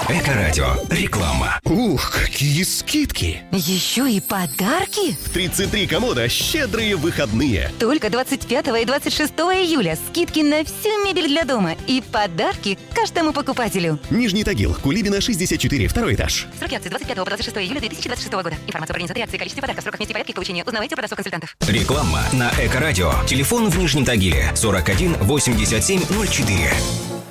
Эко-радио. Реклама. Ух, какие скидки! Еще и подарки? В 33 комода щедрые выходные. Только 25 и 26 июля скидки на всю мебель для дома и подарки каждому покупателю. Нижний Тагил, Кулибина, 64, второй этаж. Сроки акции 25 по 26 июля 2026 года. Информация про организацию акции, количестве подарков, сроках, месте и порядке получения узнавайте у продавцов-консультантов. Реклама на Эко-радио. Телефон в Нижнем Тагиле 41 87 04.